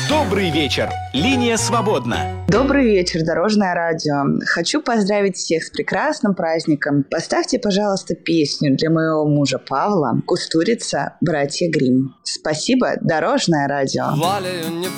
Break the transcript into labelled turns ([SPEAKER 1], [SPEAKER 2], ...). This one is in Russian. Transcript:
[SPEAKER 1] Добрый вечер. Линия свободна.
[SPEAKER 2] Добрый вечер, Дорожное радио. Хочу поздравить всех с прекрасным праздником. Поставьте, пожалуйста, песню для моего мужа Павла «Кустурица. Братья Гримм». Спасибо, Дорожное радио.
[SPEAKER 3] Волею не